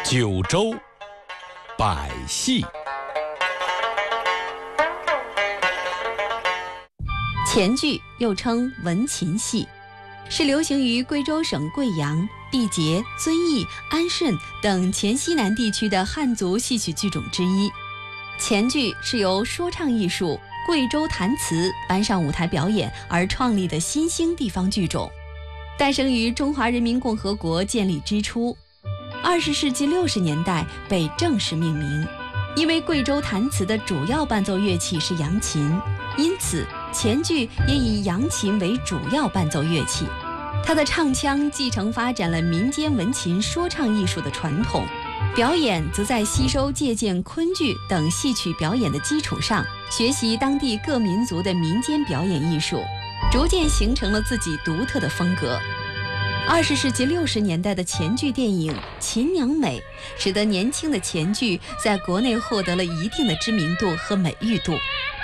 九州百戏。 前剧又称文琴戏，是流行于贵州省贵阳、毕节、遵义、安顺等黔西南地区的汉族戏曲剧种之一。前剧是由说唱艺术、贵州弹词搬上舞台表演而创立的新兴地方剧种，诞生于中华人民共和国建立之初。20世纪60年代被正式命名，因为贵州弹词的主要伴奏乐器是扬琴，因此前剧也以扬琴为主要伴奏乐器。它的唱腔继承发展了民间文琴说唱艺术的传统，表演则在吸收借鉴昆剧等戏曲表演的基础上，学习当地各民族的民间表演艺术，逐渐形成了自己独特的风格。20世纪60年代的前剧电影《秦娘美》，使得年轻的前剧在国内获得了一定的知名度和美誉度。